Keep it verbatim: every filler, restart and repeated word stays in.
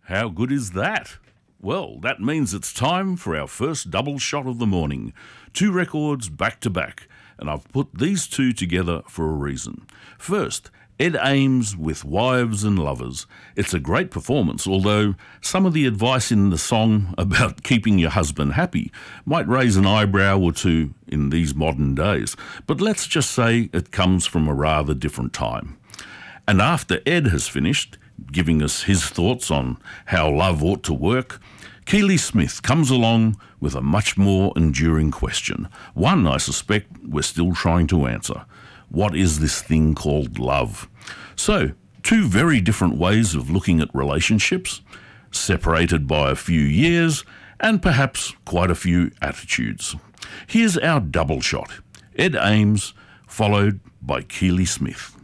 How good is that? Well, that means it's time for our first double shot of the morning. Two records back to back, and I've put these two together for a reason. First, Ed Ames with Wives and Lovers. It's a great performance, although some of the advice in the song about keeping your husband happy might raise an eyebrow or two in these modern days. But let's just say it comes from a rather different time. And after Ed has finished giving us his thoughts on how love ought to work, Keely Smith comes along with a much more enduring question. One, I suspect, we're still trying to answer. What is this thing called love? So, two very different ways of looking at relationships, separated by a few years and perhaps quite a few attitudes. Here's our double shot. Ed Ames, followed by Keely Smith.